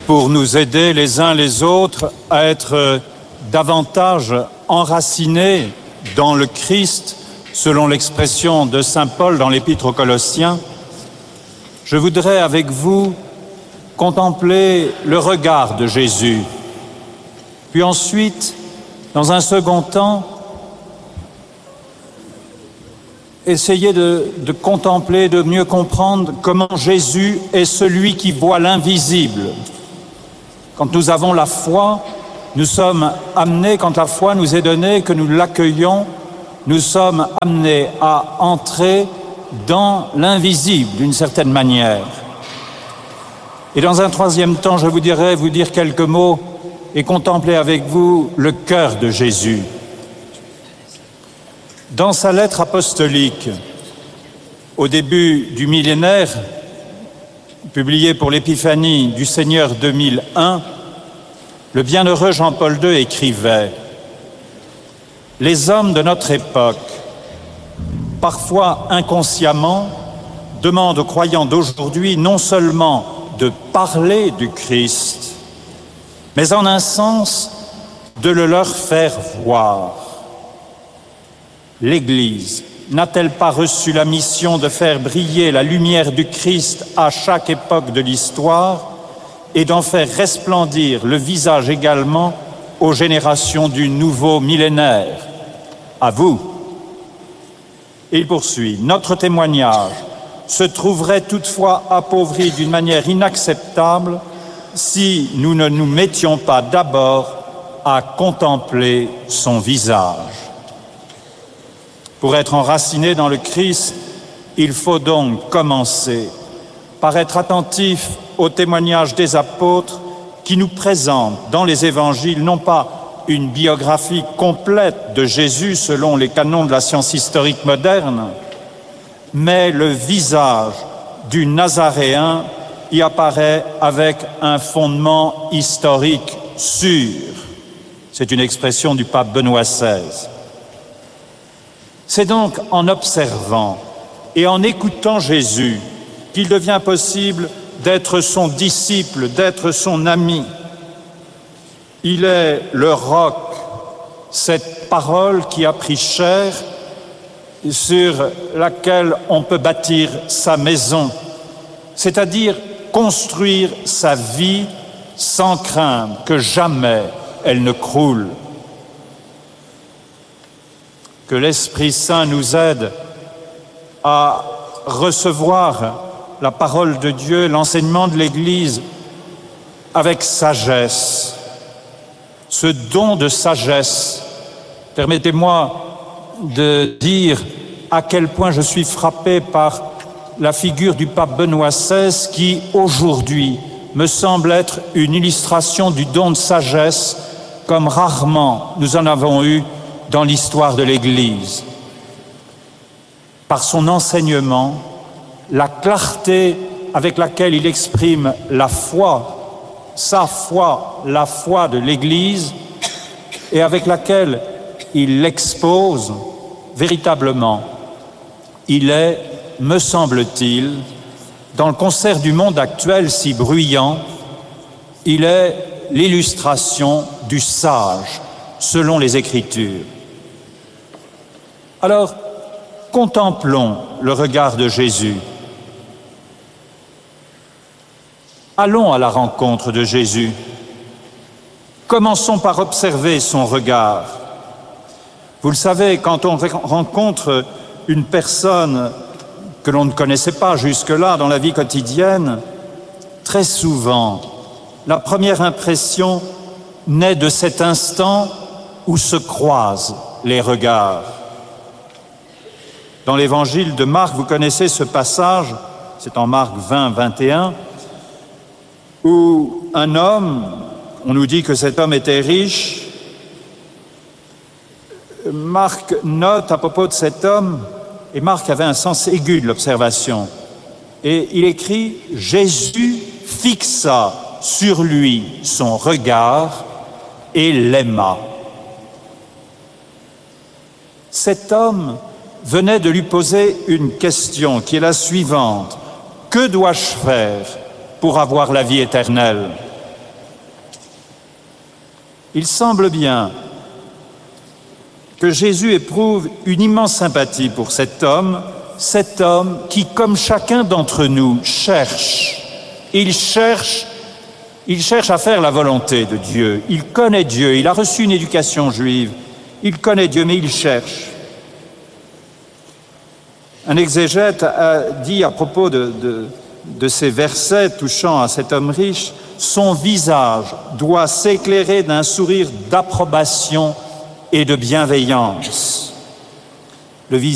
pour nous aider les uns les autres à être davantage enracinés dans le Christ, selon l'expression de saint Paul dans l'Épître aux Colossiens, je voudrais avec vous contempler le regard de Jésus, puis ensuite, dans un second temps, essayer de contempler, de mieux comprendre comment Jésus est celui qui voit l'invisible. Quand nous avons la foi, nous sommes amenés, quand la foi nous est donnée, que nous l'accueillons, nous sommes amenés à entrer dans l'invisible d'une certaine manière. Et dans un troisième temps, je voudrais vous dire quelques mots et contempler avec vous le cœur de Jésus. Dans sa lettre apostolique, au début du millénaire, publiée pour l'Épiphanie du Seigneur 2001, le bienheureux Jean-Paul II écrivait « Les hommes de notre époque, parfois inconsciemment, demandent aux croyants d'aujourd'hui non seulement de parler du Christ, mais en un sens de le leur faire voir. L'Église n'a-t-elle pas reçu la mission de faire briller la lumière du Christ à chaque époque de l'histoire et d'en faire resplendir le visage également aux générations du nouveau millénaire? À vous. Et il poursuit, notre témoignage se trouverait toutefois appauvri d'une manière inacceptable si nous ne nous mettions pas d'abord à contempler son visage. Pour être enraciné dans le Christ, il faut donc commencer par être attentif au témoignage des apôtres qui nous présentent dans les évangiles non pas une biographie complète de Jésus selon les canons de la science historique moderne, mais le visage du Nazaréen y apparaît avec un fondement historique sûr. C'est une expression du pape Benoît XVI. C'est donc en observant et en écoutant Jésus qu'il devient possible d'être son disciple, d'être son ami. Il est le roc, cette parole qui a pris chair, sur laquelle on peut bâtir sa maison, c'est-à-dire construire sa vie sans craindre que jamais elle ne croule. Que l'Esprit Saint nous aide à recevoir la parole de Dieu, l'enseignement de l'Église avec sagesse. Ce don de sagesse, permettez-moi de dire à quel point je suis frappé par la figure du pape Benoît XVI qui, aujourd'hui, me semble être une illustration du don de sagesse comme rarement nous en avons eu dans l'histoire de l'Église. Par son enseignement, la clarté avec laquelle il exprime la foi, sa foi, la foi de l'Église, et avec laquelle il l'expose véritablement. Il est, me semble-t-il, dans le concert du monde actuel si bruyant, il est l'illustration du sage, selon les Écritures. Alors, contemplons le regard de Jésus. Allons à la rencontre de Jésus. Commençons par observer son regard. Vous le savez, quand on rencontre une personne que l'on ne connaissait pas jusque-là dans la vie quotidienne, très souvent, la première impression naît de cet instant où se croisent les regards. Dans l'évangile de Marc, vous connaissez ce passage, c'est en Marc 20, 21, où un homme, on nous dit que cet homme était riche. Marc note à propos de cet homme, et Marc avait un sens aigu de l'observation, et il écrit « Jésus fixa sur lui son regard et l'aima ». Cet homme venait de lui poser une question qui est la suivante. Que dois-je faire pour avoir la vie éternelle? Il semble bien que Jésus éprouve une immense sympathie pour cet homme qui, comme chacun d'entre nous, cherche. Il cherche à faire la volonté de Dieu. Il connaît Dieu, il a reçu une éducation juive. Il connaît Dieu, mais il cherche. Un exégète a dit à propos de ces versets touchant à cet homme riche, « Son visage doit s'éclairer d'un sourire d'approbation et de bienveillance. » Le